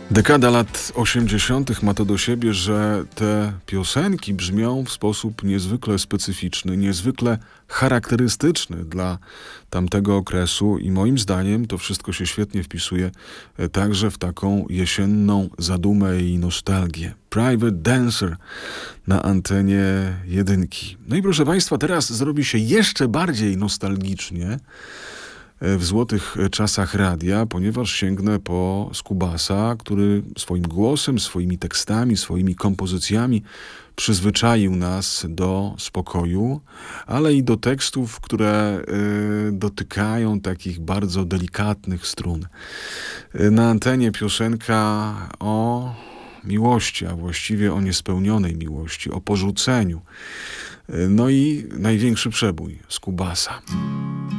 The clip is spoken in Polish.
Dekada lat 80. ma to do siebie, że te piosenki brzmią w sposób niezwykle specyficzny, niezwykle charakterystyczny dla tamtego okresu i moim zdaniem to wszystko się świetnie wpisuje także w taką jesienną zadumę i nostalgię. Private Dancer na antenie jedynki. No i proszę Państwa, teraz zrobi się jeszcze bardziej nostalgicznie w złotych czasach radia, ponieważ sięgnę po Skubasa, który swoim głosem, swoimi tekstami, swoimi kompozycjami przyzwyczaił nas do spokoju, ale i do tekstów, które dotykają takich bardzo delikatnych strun. Na antenie piosenka o miłości, a właściwie o niespełnionej miłości, o porzuceniu. No i największy przebój Skubasa.